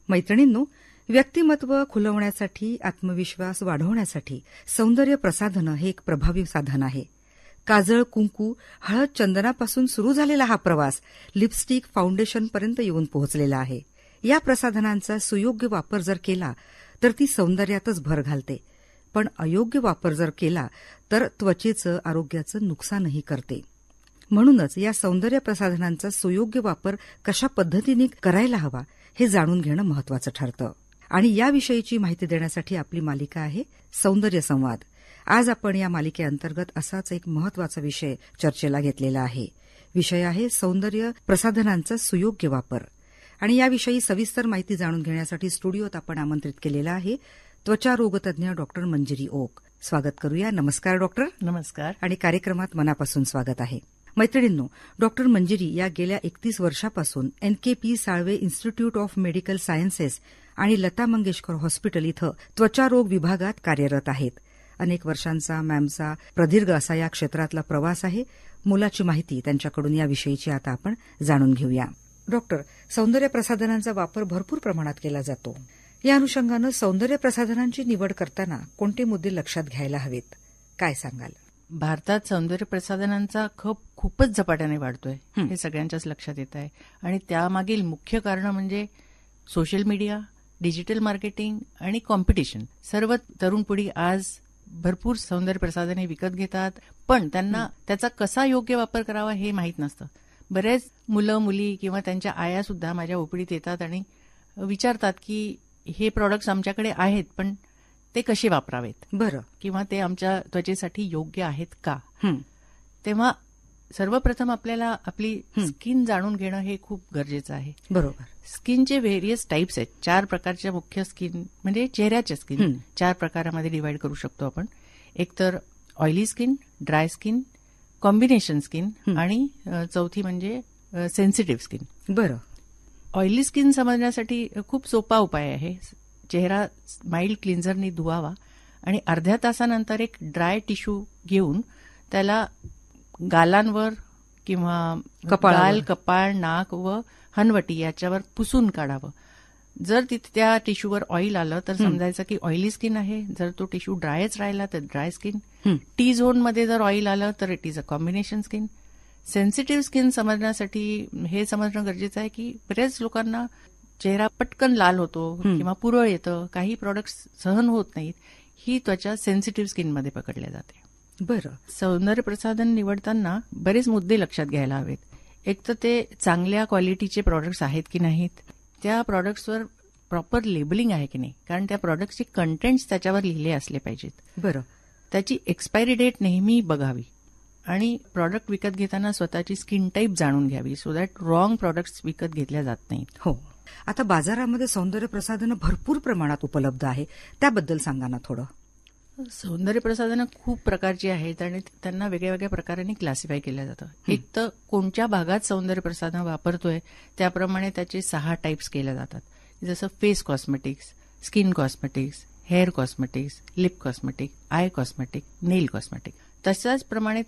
मैत्रिणींनो, व्यक्तिमत्व खुलवण्यासाठी, आत्मविश्वास वाढवण्यासाठी सौंदर्य प्रसाधनं हे एक प्रभावी साधन आहे. काजळ, कुंकू, हळद, चंदनापासून सुरू झालेला हा प्रवास लिपस्टिक, फाउंडेशनपर्यंत येऊन पोहोचलेला आहे. या प्रसाधनांचा सुयोग्य वापर जर केला तर ती सौंदर्यातच भर घालते, पण अयोग्य वापर जर केला तर त्वचेचं, आरोग्याचं नुकसानही करते. म्हणूनच या सौंदर्य प्रसाधनांचा सुयोग्य वापर कशा पद्धतीने करायला हवा हे जाणून घेणं महत्वाचं ठरतं. आणि याविषयीची माहिती देण्यासाठी आपली मालिका आहे सौंदर्य संवाद. आज आपण या मालिकेअंतर्गत असाच एक महत्वाचा विषय चर्चेला घेतलेला आहे. विषय आहे सौंदर्य प्रसाधनांचा सुयोग्य वापर. आणि याविषयी सविस्तर माहिती जाणून घेण्यासाठी स्टुडिओत आपण आमंत्रित केलेला आहे त्वचा रोगतज्ञ डॉक्टर मंजिरी ओक. स्वागत करूया. नमस्कार डॉक्टर. नमस्कार. आणि कार्यक्रमात मनापासून स्वागत आहे. मैत्रिणींनो, डॉक्टर मंजिरी या गेल्या 31 वर्षापासून NKP Salve institute of medical sciences आणि लता मंगेशकर हॉस्पिटल इथं त्वचारोग विभागात कार्यरत आहेत. अनेक वर्षांचा मॅमचा प्रदीर्घ असा या क्षेत्रातला प्रवास आहे. मुलाची माहिती त्यांच्याकडून याविषयीची आता आपण जाणून घेऊया. डॉक्टर, सौंदर्य प्रसाधनांचा वापर भरपूर प्रमाणात केला जातो. या अनुषंगानं सौंदर्य प्रसाधनांची निवड करताना कोणते मुद्दे लक्षात घ्यायला हवेत, काय सांगाल? भारतात सौंदर्य प्रसाधनांचा खप खूपच झपाट्याने वाढतोय हे सगळ्यांच्याच लक्षात येत आहे. आणि त्यामागील मुख्य कारण म्हणजे सोशल मीडिया, डिजिटल मार्केटिंग आणि कॉम्पिटिशन. सर्व तरुण पिढी आज भरपूर सौंदर्य प्रसाधने विकत घेतात, पण त्यांना त्याचा कसा योग्य वापर करावा हे माहीत नसतं. बरेच मुलं, मुली किंवा त्यांच्या आया सुद्धा माझ्या ओपीडीत येतात आणि विचारतात की हे प्रॉडक्ट्स आमच्याकडे आहेत, पण ते कसे वापरावेत, बरं, किंवा ते आमच्या त्वचेसाठी योग्य आहेत का. तेव्हा सर्वप्रथम आपल्याला आपली स्किन जाणून घेणं हे खूप गरजेचं आहे. बरोबर. स्किनचे व्हेरियस टाईप्स आहेत. 4 प्रकारच्या मुख्य स्किन म्हणजे चेहऱ्याच्या स्किन 4 प्रकारामध्ये डिवाइड करू शकतो आपण. एक तर oily skin, dry skin, combination skin आणि चौथी म्हणजे सेन्सिटिव्ह स्किन. बरं. ऑइली स्किन समजण्यासाठी खूप सोपा उपाय आहे. चेहरा माइल्ड क्लिन्झरनी धुवावा आणि अर्ध्या तासानंतर एक ड्राय टिश्यू घेऊन त्याला गालांवर किंवा गाल, कपाळ, नाक व हनवटी याच्यावर पुसून काढावं. जर त्या टिश्यूवर ऑइल आलं तर समजायचं की ऑइली स्किन आहे. जर तो टिश्यू ड्रायच राहिला तर ड्राय स्किन. टी झोनमध्ये जर ऑइल आलं तर it is a combination skin. Sensitive skin समजण्यासाठी हे समजणं गरजेचं आहे की बऱ्याच लोकांना चेहरा पटकन लाल होतो किंवा पुरळ येतं, काही प्रॉडक्ट्स सहन होत नाहीत. ही त्वचा सेन्सिटिव्ह स्किनमध्ये पकडल्या जाते. बरं. सौंदर्य प्रसाधन निवडताना बरेच मुद्दे लक्षात घ्यायला हवेत. एक तर ते चांगल्या क्वालिटीचे प्रॉडक्ट्स आहेत की नाहीत, त्या प्रॉडक्ट्सवर प्रॉपर लेबलिंग आहे की नाही, कारण त्या प्रॉडक्ट्सचे कंटेंट्स त्याच्यावर लिहिले असले पाहिजेत. बरं. त्याची एक्सपायरी डेट नेहमी बघावी आणि प्रॉडक्ट विकत घेताना स्वतःची स्किन टाईप जाणून घ्यावी, सो दॅट रॉंग प्रॉडक्ट्स विकत घेतल्या जात नाहीत. हो. आता बाजारामध्ये सौंदर्य प्रसाधनं भरपूर प्रमाणात उपलब्ध आहे, त्याबद्दल सांगा ना थोडं. सौंदर्य प्रसाधनं खूप प्रकारची आहेत आणि त्यांना वेगळ्या वेगळ्या प्रकारांनी क्लासिफाय केलं जातं. एक तर कोणत्या भागात सौंदर्य प्रसाधन वापरतोय त्याप्रमाणे त्याचे 6 टाईप्स केले जातात. जसं face cosmetics, skin cosmetics, hair cosmetics, lip cosmetic, I cosmetic, nail cosmetic. तशाच प्रमाणे